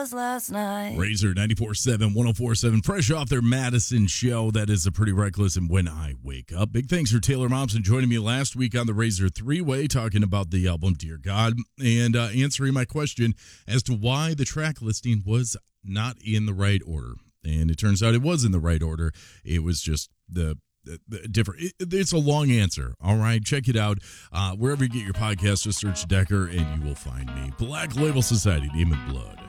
was last night. Razor 94.7, 104.7, fresh off their Madison show. That is a Pretty Reckless and When I Wake Up. Big thanks for Taylor Momsen joining me last week on the Razor 3-Way, talking about the album Dear God, and answering my question as to why the track listing was not in the right order. And it turns out it was in the right order. It was just the different. It's a long answer. All right, check it out wherever you get your podcast. Just search Decker and you will find me. Black Label Society, Name and Blood.